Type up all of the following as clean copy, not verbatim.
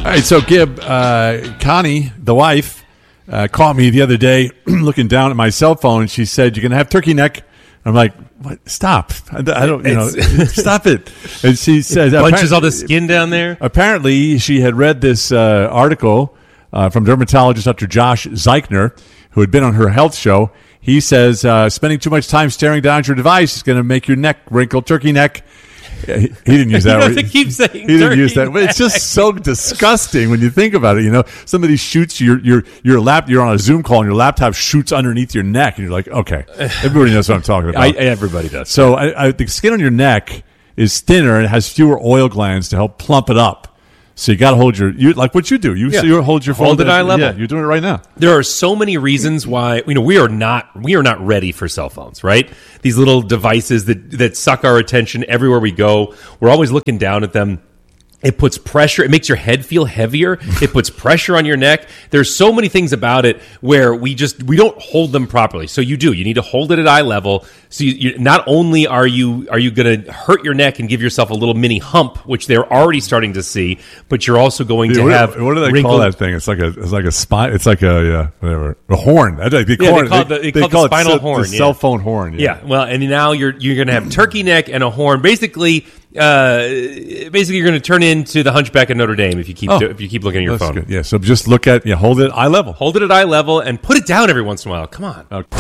right, so Gib, Connie, the wife, caught me the other day looking down at my cell phone. She said, "You're going to have turkey neck." I'm like, "What? Stop! I don't, stop it." And she says, "Bunches all the skin down there." Apparently, she had read this article from dermatologist Dr. Josh Zeichner, who had been on her health show. He says spending too much time staring down at your device is going to make your neck wrinkle, turkey neck. He didn't use that. You have to keep saying he didn't use that. But it's just so disgusting when you think about it. You know, somebody shoots your you're on a Zoom call and your laptop shoots underneath your neck, and you're like, okay, everybody knows what I'm talking about. Everybody does. So the skin on your neck is thinner and it has fewer oil glands to help plump it up. So you got to hold like what you do. You hold your phone. Hold it eye level. Yeah, you're doing it right now. There are so many reasons why we are not ready for cell phones, right? These little devices that suck our attention everywhere we go. We're always looking down at them. It puts pressure. It makes your head feel heavier. It puts pressure on your neck. There's so many things about it where we don't hold them properly. So you need to hold it at eye level. So you not only are you going to hurt your neck and give yourself a little mini hump, which they're already starting to see, but you're also going to have. What do they call that thing? It's like a spine. It's like a horn. They call it the spinal horn. The cell phone horn. Yeah. Well, and now you're going to have turkey neck and a horn. Basically, you're going to turn into the Hunchback of Notre Dame if you keep looking at your phone. Good. Yeah, so just hold it at eye level. Hold it at eye level and put it down every once in a while. Come on. Okay.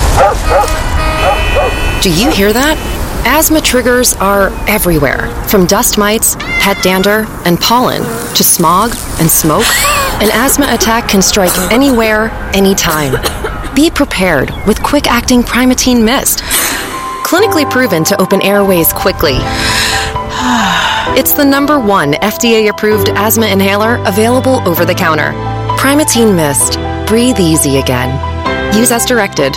Do you hear that? Asthma triggers are everywhere, from dust mites, pet dander, and pollen to smog and smoke. An asthma attack can strike anywhere, anytime. Be prepared with quick-acting Primatene Mist. Clinically proven to open airways quickly. It's the #1 FDA-approved asthma inhaler available over the counter. Primatene Mist. Breathe easy again. Use as directed.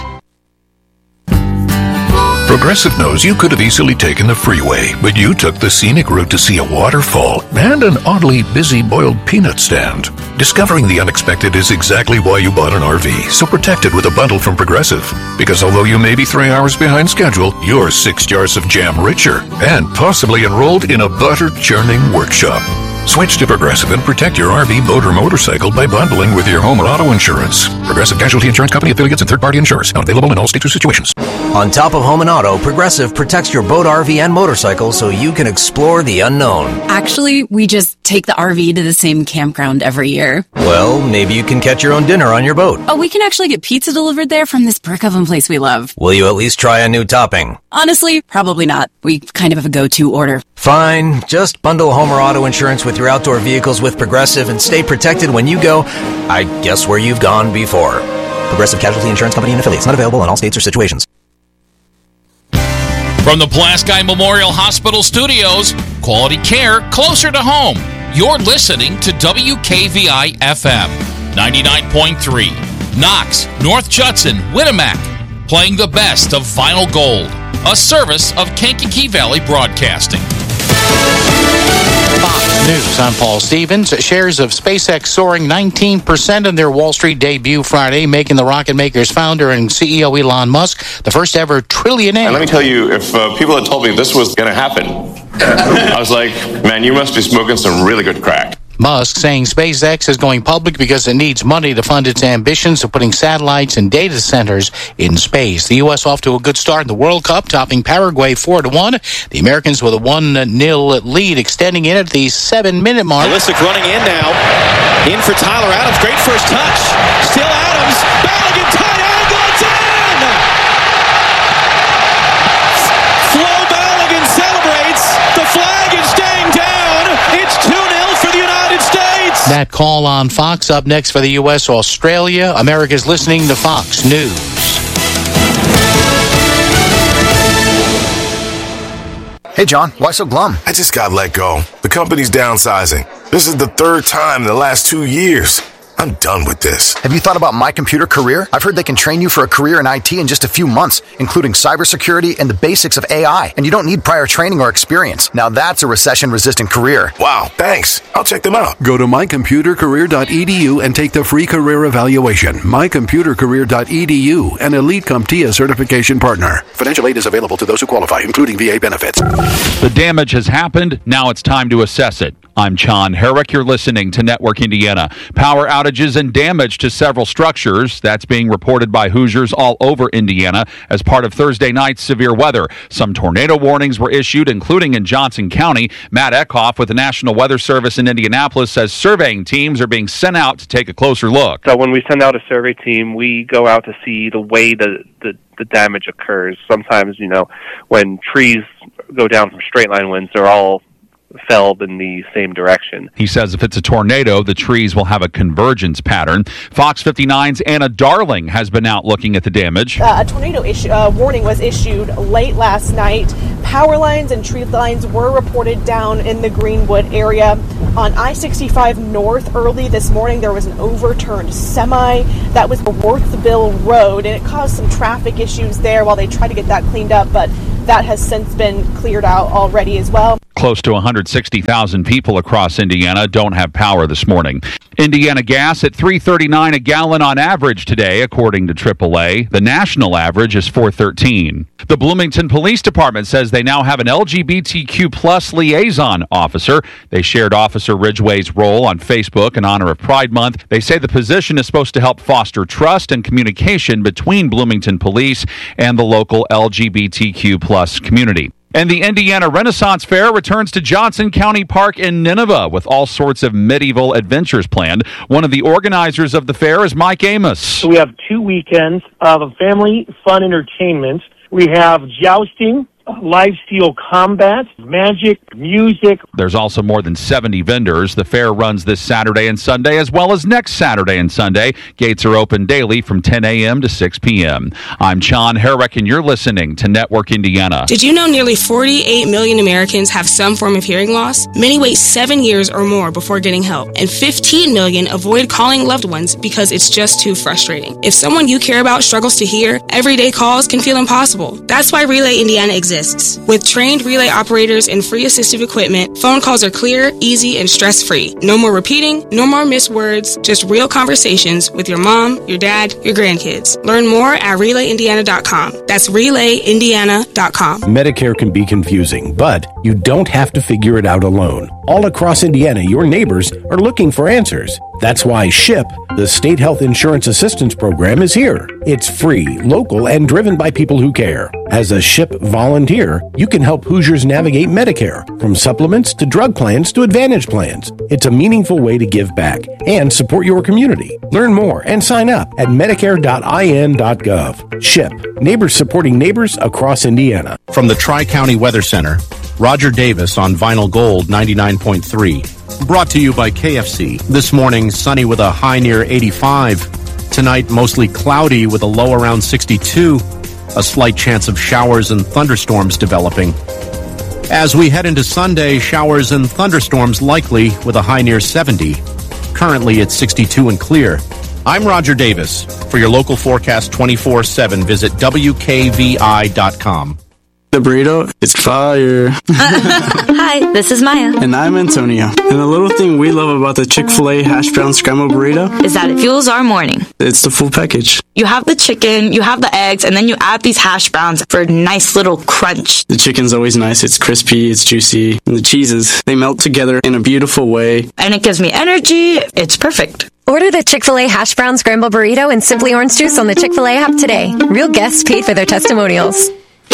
Progressive knows you could have easily taken the freeway, but you took the scenic route to see a waterfall and an oddly busy boiled peanut stand. Discovering the unexpected is exactly why you bought an RV, so protect it with a bundle from Progressive. Because although you may be 3 hours behind schedule, you're 6 jars of jam richer and possibly enrolled in a butter-churning workshop. Switch to Progressive and protect your RV, boat, or motorcycle by bundling with your home or auto insurance. Progressive Casualty Insurance Company affiliates and third-party insurers. Not available in all states or situations. On top of home and auto, Progressive protects your boat, RV, and motorcycle so you can explore the unknown. Actually, we just take the RV to the same campground every year. Well, maybe you can catch your own dinner on your boat. Oh, we can actually get pizza delivered there from this brick oven place we love. Will you at least try a new topping? Honestly, probably not. We kind of have a go-to order. Fine. Just bundle home or auto insurance with your outdoor vehicles with Progressive and stay protected when you go, I guess, where you've gone before. Progressive Casualty Insurance Company and affiliates. Not available in all states or situations. From the Pulaski Memorial Hospital Studios, quality care closer to home. You're listening to WKVI FM 99.3. Knox, North Judson, Winnemac. Playing the best of Vinyl Gold. A service of Kankakee Valley Broadcasting. Fox News, I'm Paul Stevens. Shares of SpaceX soaring 19% in their Wall Street debut Friday, making the rocket maker's founder and CEO Elon Musk the first ever trillionaire. And let me tell you, if people had told me this was going to happen, I was like, man, you must be smoking some really good crack. Musk saying SpaceX is going public because it needs money to fund its ambitions of putting satellites and data centers in space. The U.S. off to a good start in the World Cup, topping Paraguay 4-1. The Americans with a 1-0 lead, extending in at the 7-minute mark. Pulisic running in now. In for Tyler Adams. Great first touch. Still Adams. Balogun tight angle. It's in! Flo Balogun celebrates. The flag is staying down. It's 2-0 for the United States. That call on Fox. Up next for the U.S. Australia. America's listening to Fox News. Hey, John, why so glum? I just got let go. The company's downsizing. This is the 3rd time in the last 2 years. I'm done with this. Have you thought about My Computer Career? I've heard they can train you for a career in IT in just a few months, including cybersecurity and the basics of AI. And you don't need prior training or experience. Now that's a recession-resistant career. Wow, thanks. I'll check them out. Go to mycomputercareer.edu and take the free career evaluation. mycomputercareer.edu, an Elite CompTIA certification partner. Financial aid is available to those who qualify, including VA benefits. The damage has happened. Now it's time to assess it. I'm John Herrick. You're listening to Network Indiana. Power outages and damage to several structures. That's being reported by Hoosiers all over Indiana as part of Thursday night's severe weather. Some tornado warnings were issued, including in Johnson County. Matt Eckhoff with the National Weather Service in Indianapolis says surveying teams are being sent out to take a closer look. So when we send out a survey team, we go out to see the way the damage occurs. Sometimes, when trees go down from straight line winds, they're all felled in the same direction. He says if it's a tornado, the trees will have a convergence pattern. Fox 59's Anna Darling has been out looking at the damage. A tornado warning was issued late last night. Power lines and tree lines were reported down in the Greenwood area. On I-65 North early this morning, there was an overturned semi that was Worthville Road, and it caused some traffic issues there while they tried to get that cleaned up, but that has since been cleared out already as well. Close to 160,000 people across Indiana don't have power this morning. Indiana gas at $3.39 a gallon on average today, according to AAA. The national average is $4.13. The Bloomington Police Department says they now have an LGBTQ plus liaison officer. They shared Officer Ridgway's role on Facebook in honor of Pride Month. They say the position is supposed to help foster trust and communication between Bloomington Police and the local LGBTQ plus community. And the Indiana Renaissance Fair returns to Johnson County Park in Nineveh with all sorts of medieval adventures planned. One of the organizers of the fair is Mike Amos. So we have 2 weekends of family fun entertainment. We have jousting, live steel combat, magic, music. There's also more than 70 vendors. The fair runs this Saturday and Sunday, as well as next Saturday and Sunday. Gates are open daily from 10 a.m. to 6 p.m. I'm John Herrick, and you're listening to Network Indiana. Did you know nearly 48 million Americans have some form of hearing loss? Many wait 7 years or more before getting help, and 15 million avoid calling loved ones because it's just too frustrating. If someone you care about struggles to hear, everyday calls can feel impossible. That's why Relay Indiana exists. With trained relay operators and free assistive equipment, phone calls are clear, easy, and stress-free. No more repeating, no more missed words, just real conversations with your mom, your dad, your grandkids. Learn more at RelayIndiana.com. That's RelayIndiana.com. Medicare can be confusing, but you don't have to figure it out alone. All across Indiana, your neighbors are looking for answers. That's why SHIP, the State Health Insurance Assistance Program, is here. It's free, local, and driven by people who care. As a SHIP volunteer, you can help Hoosiers navigate Medicare, from supplements to drug plans to Advantage plans. It's a meaningful way to give back and support your community. Learn more and sign up at medicare.in.gov. SHIP, neighbors supporting neighbors across Indiana. From the Tri-County Weather Center, Roger Davis on Vinyl Gold 99.3. Brought to you by KFC. This morning, sunny with a high near 85. Tonight, mostly cloudy with a low around 62. A slight chance of showers and thunderstorms developing. As we head into Sunday, showers and thunderstorms likely with a high near 70. Currently, it's 62 and clear. I'm Roger Davis. For your local forecast 24/7, visit WKVI.com. The burrito is fire. Hi, this is Maya. And I'm Antonio. And the little thing we love about the Chick-fil-A hash brown scrambled burrito is that it fuels our morning. It's the full package. You have the chicken, you have the eggs, and then you add these hash browns for a nice little crunch. The chicken's always nice. It's crispy, it's juicy. And the cheeses, they melt together in a beautiful way. And it gives me energy. It's perfect. Order the Chick-fil-A hash brown scrambled burrito and Simply Orange Juice on the Chick-fil-A app today. Real guests paid for their testimonials.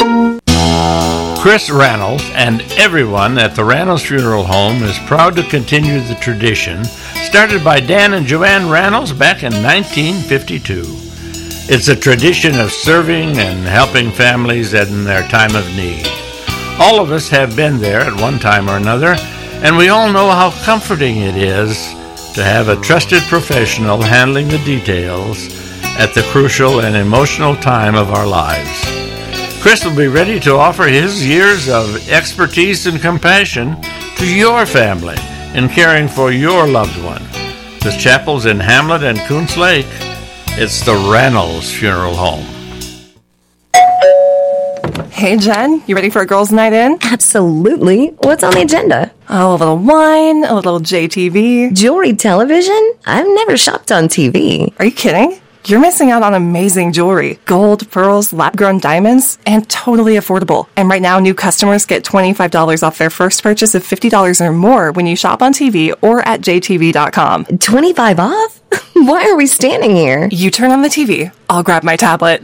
Chris Rannells and everyone at the Rannells Funeral Home is proud to continue the tradition started by Dan and Joanne Rannells back in 1952. It's a tradition of serving and helping families in their time of need. All of us have been there at one time or another, and we all know how comforting it is to have a trusted professional handling the details at the crucial and emotional time of our lives. Chris will be ready to offer his years of expertise and compassion to your family in caring for your loved one. With chapels in Hamlet and Coons Lake, it's the Rannells Funeral Home. Hey, Jen, you ready for a girls' night in? Absolutely. What's on the agenda? Oh, a little wine, a little JTV. Jewelry television? I've never shopped on TV. Are you kidding? you're missing out on amazing jewelry. Gold, pearls, lab-grown diamonds, and totally affordable. And right now, new customers get $25 off their first purchase of $50 or more when you shop on TV or at jtv.com. 25 off? Why are we standing here? You turn on the TV. I'll grab my tablet.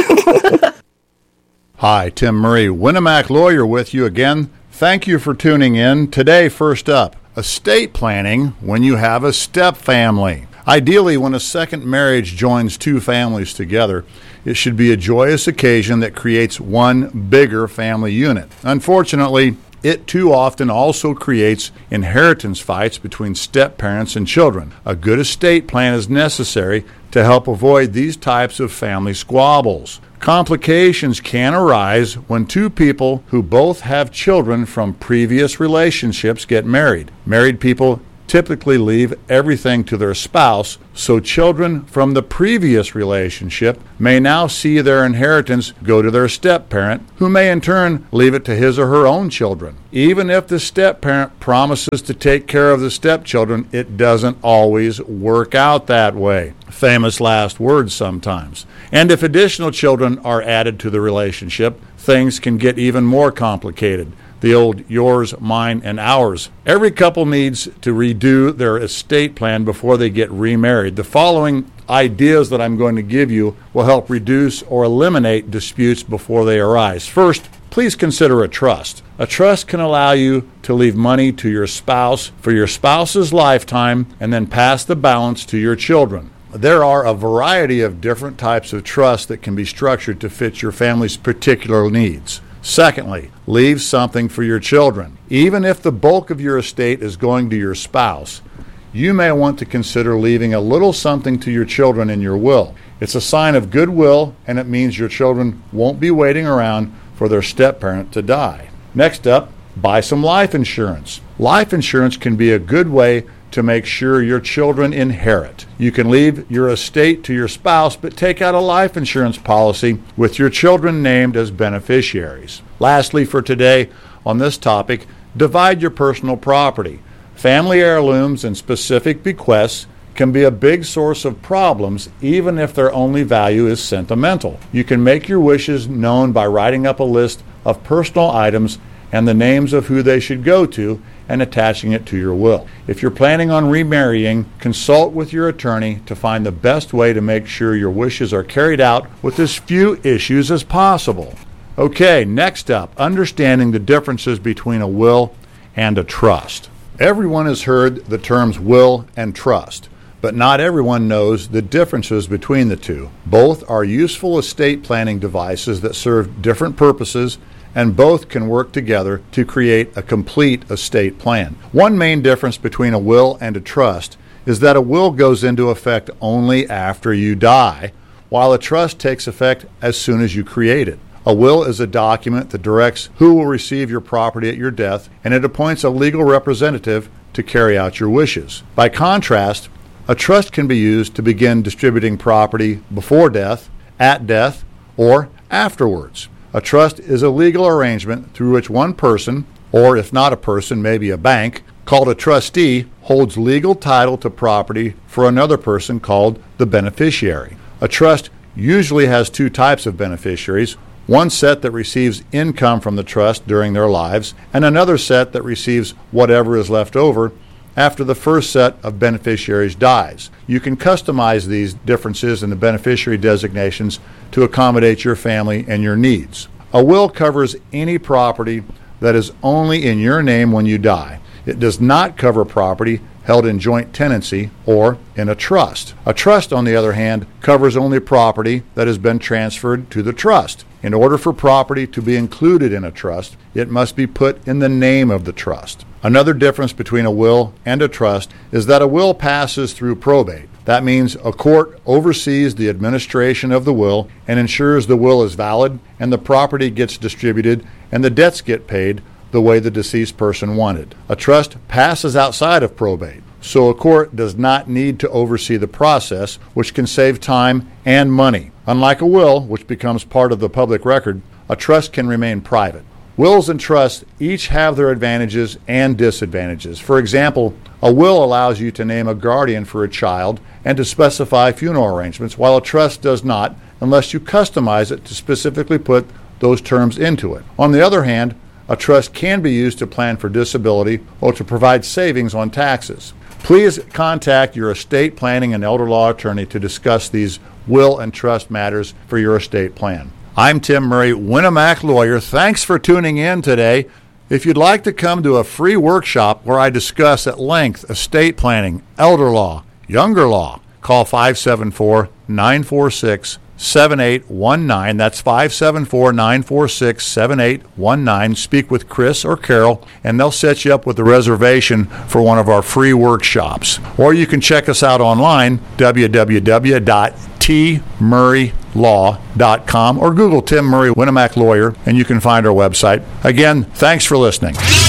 Hi, Tim Murray, Winamac Lawyer with you again. Thank you for tuning in. Today, first up, estate planning when you have a step family. Ideally, when a second marriage joins two families together, it should be a joyous occasion that creates one bigger family unit. Unfortunately, it too often also creates inheritance fights between step-parents and children. A good estate plan is necessary to help avoid these types of family squabbles. Complications can arise when two people who both have children from previous relationships get married. Married people typically leave everything to their spouse, so children from the previous relationship may now see their inheritance go to their step-parent, who may in turn leave it to his or her own children. Even if the step-parent promises to take care of the stepchildren, it doesn't always work out that way. Famous last words sometimes. And if additional children are added to the relationship, things can get even more complicated. The old yours, mine, and ours. Every couple needs to redo their estate plan before they get remarried. The following ideas that I'm going to give you will help reduce or eliminate disputes before they arise. First, please consider a trust. A trust can allow you to leave money to your spouse for your spouse's lifetime and then pass the balance to your children. There are a variety of different types of trusts that can be structured to fit your family's particular needs. Secondly, leave something for your children. Even if the bulk of your estate is going to your spouse, you may want to consider leaving a little something to your children in your will. It's a sign of goodwill, and it means your children won't be waiting around for their step-parent to die. Next up, buy some life insurance. Life insurance can be a good way to make sure your children inherit. You can leave your estate to your spouse, but take out a life insurance policy with your children named as beneficiaries. Lastly, for today on this topic, divide your personal property. Family heirlooms and specific bequests can be a big source of problems, even if their only value is sentimental. You can make your wishes known by writing up a list of personal items and the names of who they should go to and attaching it to your will. If you're planning on remarrying, consult with your attorney to find the best way to make sure your wishes are carried out with as few issues as possible. Okay, next up, understanding the differences between a will and a trust. Everyone has heard the terms will and trust, but not everyone knows the differences between the two. Both are useful estate planning devices that serve different purposes, and both can work together to create a complete estate plan. One main difference between a will and a trust is that a will goes into effect only after you die, while a trust takes effect as soon as you create it. A will is a document that directs who will receive your property at your death, and it appoints a legal representative to carry out your wishes. By contrast, a trust can be used to begin distributing property before death, at death, or afterwards. A trust is a legal arrangement through which one person, or if not a person, maybe a bank, called a trustee, holds legal title to property for another person called the beneficiary. A trust usually has two types of beneficiaries, one set that receives income from the trust during their lives, and another set that receives whatever is left over after the first set of beneficiaries dies. You can customize these differences in the beneficiary designations to accommodate your family and your needs. A will covers any property that is only in your name when you die. It does not cover property held in joint tenancy or in a trust. A trust, on the other hand, covers only property that has been transferred to the trust. In order for property to be included in a trust, it must be put in the name of the trust. Another difference between a will and a trust is that a will passes through probate. That means a court oversees the administration of the will and ensures the will is valid and the property gets distributed and the debts get paid the way the deceased person wanted. A trust passes outside of probate, so a court does not need to oversee the process, which can save time and money. Unlike a will, which becomes part of the public record, a trust can remain private. Wills and trusts each have their advantages and disadvantages. For example, a will allows you to name a guardian for a child and to specify funeral arrangements, while a trust does not unless you customize it to specifically put those terms into it. On the other hand, a trust can be used to plan for disability or to provide savings on taxes. Please contact your estate planning and elder law attorney to discuss these will and trust matters for your estate plan. I'm Tim Murray, Winamac Lawyer. Thanks for tuning in today. If you'd like to come to a free workshop where I discuss at length estate planning, elder law, younger law, call 574-946-7819. That's 574-946-7819. Speak with Chris or Carol, and they'll set you up with a reservation for one of our free workshops. Or you can check us out online, www.tmurraylaw.com, or Google Tim Murray Winamac Lawyer, and you can find our website. Again, thanks for listening.